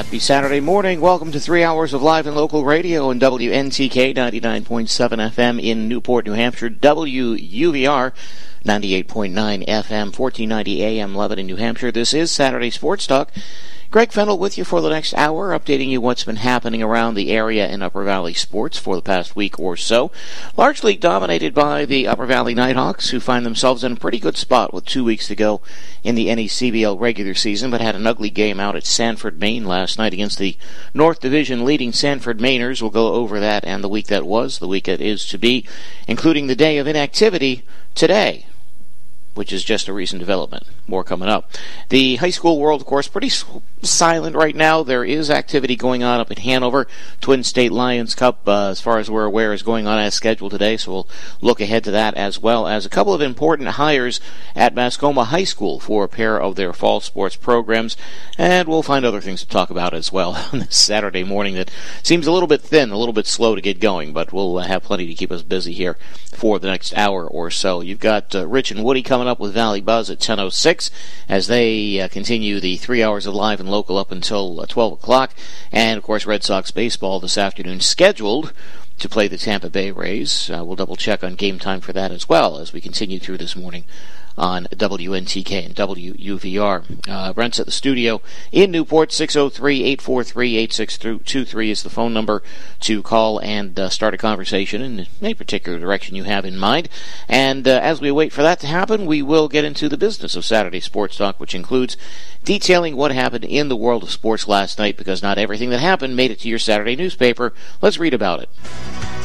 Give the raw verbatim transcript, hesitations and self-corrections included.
Happy Saturday morning. Welcome to three hours of live and local radio on W N T K ninety-nine point seven F M in Newport, New Hampshire, W U V R ninety-eight point nine F M, fourteen ninety A M, Lebanon, New Hampshire. This is Saturday Sports Talk. Greg Fennell with you for the next hour, updating you what's been happening around the area in Upper Valley sports for the past week or so. Largely dominated by the Upper Valley Nighthawks, who find themselves in a pretty good spot with two weeks to go in the N E C B L regular season, but had an ugly game out at Sanford, Maine last night against the North Division leading Sanford Mainers. We'll go over that and the week that was, the week that is to be, including the day of inactivity today, which is just a recent development. More coming up. The high school world, of course, pretty silent right now. There is activity going on up at Hanover. Twin State Lions Cup, uh, as far as we're aware, is going on as scheduled today, so we'll look ahead to that, as well as a couple of important hires at Mascoma High School for a pair of their fall sports programs, and we'll find other things to talk about as well on this Saturday morning that seems a little bit thin, a little bit slow to get going, but we'll uh, have plenty to keep us busy here for the next hour or so. You've got uh, Rich and Woody coming up with Valley Buzz at ten oh six as they uh, continue the three hours of live and local up until uh, twelve o'clock. And, of course, Red Sox baseball this afternoon scheduled to play the Tampa Bay Rays. Uh, we'll double-check on game time for that as well as we continue through this morning on W N T K and W U V R. Uh, Brent's at the studio in Newport. Six oh three, eight four three, eight six two three is the phone number to call and uh, start a conversation in any particular direction you have in mind. And uh, as we wait for that to happen, we will get into the business of Saturday Sports Talk, which includes detailing what happened in the world of sports last night, because not everything that happened made it to your Saturday newspaper. Let's read about it.